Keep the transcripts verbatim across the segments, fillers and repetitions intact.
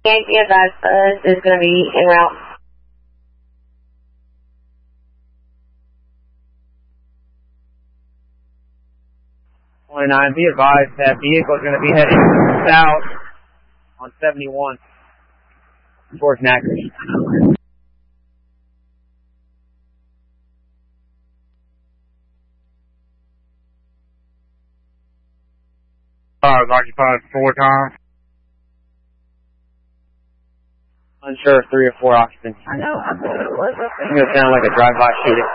Be advised, Buzz is going to be en route. twenty-nine, be advised that vehicle is going to be heading south on seventy-one towards Natchitoches. Car is occupied four times. Unsure of three or four occupants. I know, I thought it was up It's going to sound like a drive-by shooting.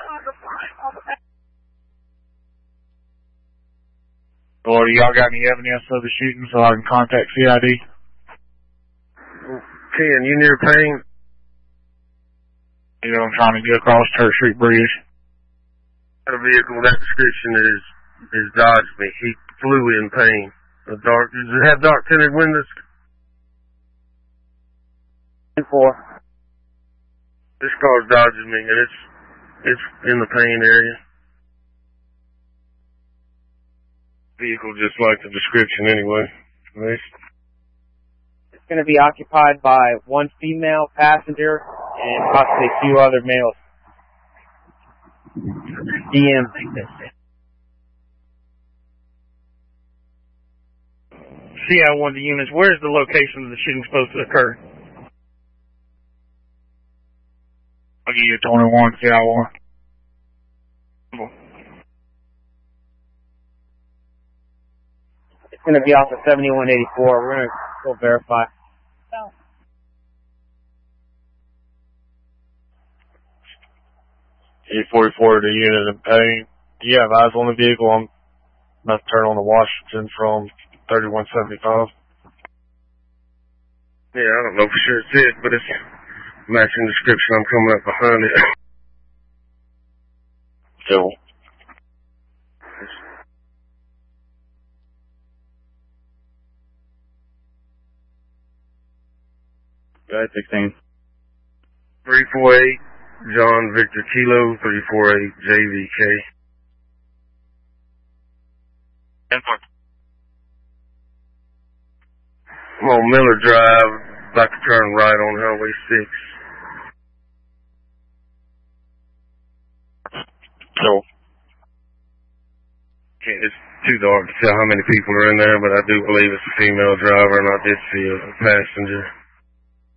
Or y'all got any evidence of the shooting so I can contact C I D? Ken, you near Payne? You know, I'm trying to get across Church Street Bridge. That vehicle, that description is, is dodged me. He flew in Payne. A dark, does it have dark tinted windows? Four. This car's dodging me, and it's, it's in the Payne area. Vehicle just like the description anyway. It's going to be occupied by one female passenger and possibly two other males. D M. C I one to units, where's the location of the shooting supposed to occur? I'll give you twenty-one, C I one. It's going to be off of seventy-one eighty-four. We're going to go verify. eight forty-four to unit in Payne. Do you have eyes on the vehicle? I'm about to turn on the Washington from thirty-one seventy-five. Yeah, I don't know for sure it's it, but it's matching description. I'm coming up behind it. So. Guy sixteen. three four eight, John Victor Kilo, three four eight, J V K. I'm on Miller Drive, about to turn right on Highway six. So. Okay, it's too dark to tell how many people are in there, but I do believe it's a female driver, and I did see a passenger.